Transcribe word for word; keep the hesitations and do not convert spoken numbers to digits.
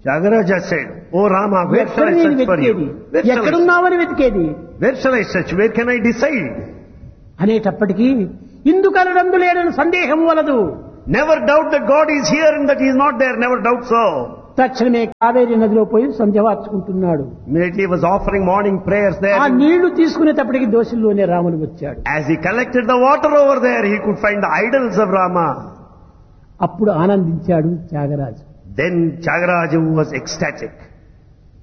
Tyagaraja said, "Oh Rama, where shall I search for you? Where shall I, ఎక్కడున్నావని వెతికేది where shall I search? Where can I decide?" అనేటప్పటికీ ఇందుకలడందు లేడని సందేహం వలదు. Never doubt that God is here and that He is not there. Never doubt so. తక్షణమే కావేరీ నదిలో పోయి సంధ్యవార్చుకుంటున్నాడు. Immediately he was offering morning prayers there. ఆ నీళ్లు తీసుకునేటప్పటికి దోషుల్లోనే రాముడు వచ్చాడు. As he collected the water over there, he could find the idols of Rama. అప్పుడు ఆనందించాడు Tyagaraju. Then Tyagaraja was ecstatic.